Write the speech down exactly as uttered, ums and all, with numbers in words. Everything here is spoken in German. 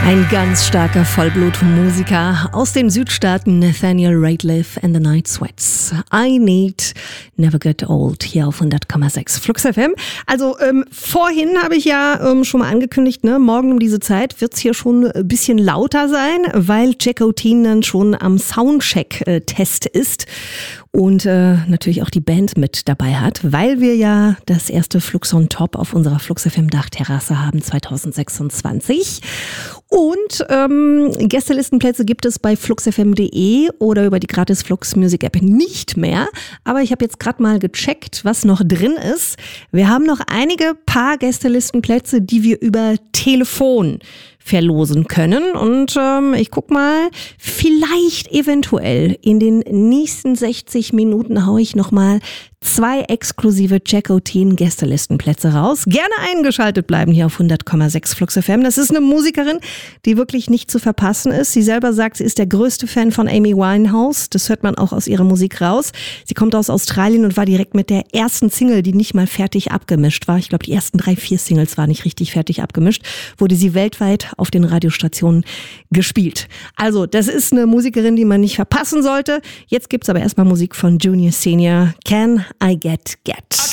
Ein ganz starker Vollblutmusiker aus den Südstaaten, Nathaniel Rateliff and the Night Sweats. I Need Never Get Old, hier auf hundert Komma sechs Flux F M. Also ähm, vorhin habe ich ja ähm, schon mal angekündigt, ne, morgen um diese Zeit wird es hier schon ein bisschen lauter sein, weil Jacko Teen dann schon am Soundcheck-Test ist. Und äh, natürlich auch die Band mit dabei hat, weil wir ja das erste Flux on Top auf unserer Flux F M Dachterrasse haben zwanzig sechsundzwanzig. Und ähm, Gästelistenplätze gibt es bei flux f m punkt de oder über die gratis Flux Music App nicht mehr. Aber ich habe jetzt gerade mal gecheckt, was noch drin ist. Wir haben noch einige paar Gästelistenplätze, die wir über Telefon verlosen können. Und ähm, ich guck mal, vielleicht eventuell in den nächsten sechzig Minuten haue ich nochmal zwei exklusive Jacko Teen Gästelistenplätze raus. Gerne eingeschaltet bleiben hier auf hundert Komma sechs Flux F M. Das ist eine Musikerin, die wirklich nicht zu verpassen ist. Sie selber sagt, sie ist der größte Fan von Amy Winehouse. Das hört man auch aus ihrer Musik raus. Sie kommt aus Australien und war direkt mit der ersten Single, die nicht mal fertig abgemischt war. Ich glaube, die ersten drei, vier Singles waren nicht richtig fertig abgemischt. Wurde sie weltweit auf den Radiostationen gespielt. Also, das ist eine Musikerin, die man nicht verpassen sollte. Jetzt gibt's aber erstmal Musik von Junior Senior. Can I Get Get?